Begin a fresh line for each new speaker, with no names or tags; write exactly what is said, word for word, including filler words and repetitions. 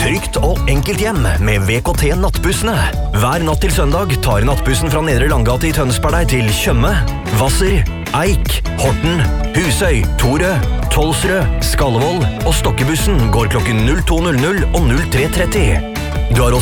Trygt og enkelt hjem med V K T Nattbussene. Hver natt til søndag tar nattbussen fra Nedre Langgate i Tønsberg deg til Tjøme, Hvasser, Eik, Horten, Husøy, Torø, Tolsrød, Skallevold, og Stokkebussen går klokken null to null null og null tre tretti. Du har også